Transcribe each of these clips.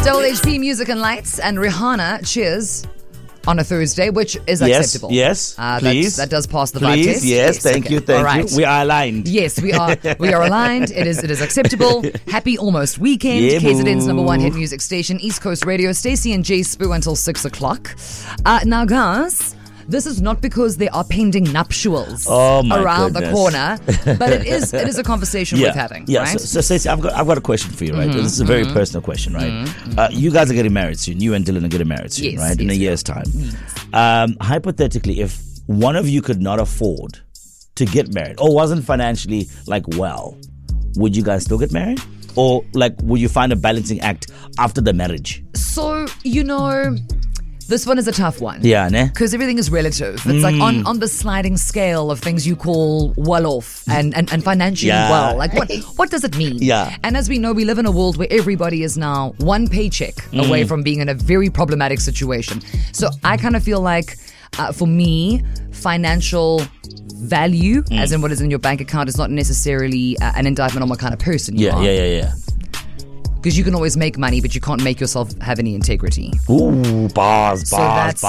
Double HP Music and Lights and Rihanna, Cheers, on a Thursday, which is acceptable. Yes, please. That does pass the vibe test. Yes, thank you. We are aligned. Yes, we are. We are aligned. It is acceptable. Happy almost weekend. Yeah, KZN's boo. #1 hit music station, East Coast Radio. Stacey and Jay Spoo until 6 o'clock. Now, guys, this is not because there are pending nuptials around the corner, but it is a conversation worth having. Yeah. Right? So Stacey, I've got a question for you, right? This is a very personal question, right? You guys are getting married soon. You and Dylan are getting married soon, right? In a year's time. Hypothetically, if one of you could not afford to get married or wasn't financially well, would you guys still get married? Or would you find a balancing act after the marriage? So, this one is a tough one. Yeah, ne? Because everything is relative. It's like on the sliding scale of things you call well off and financially well. Like what does it mean? Yeah. And as we know, we live in a world where everybody is now one paycheck away from being in a very problematic situation. So I kind of feel like for me, financial value, as in what is in your bank account, is not necessarily an indictment on what kind of person you are. Yeah. Because you can always make money, but you can't make yourself have any integrity. Ooh, bars. That's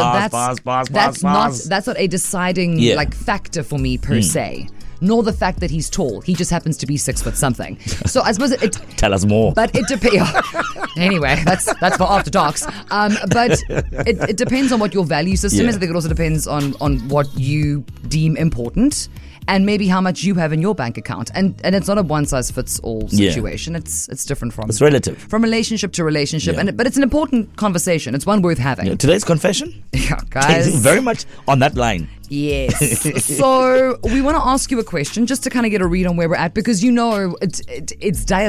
not a deciding factor for me per se. Nor the fact that he's tall. He just happens to be 6 foot something. So I suppose it tell us more. But it depends. Anyway, that's for after darks. But it depends on what your value system is. I think it also depends on what you deem important. And maybe how much you have in your bank account. And it's not a one-size-fits-all situation. It's different from... It's relative. From relationship to relationship. Yeah. But it's an important conversation. It's one worth having. Yeah. Today's confession? Yeah, guys. Very much on that line. Yes. So we want to ask you a question just to kind of get a read on where we're at, because it's dire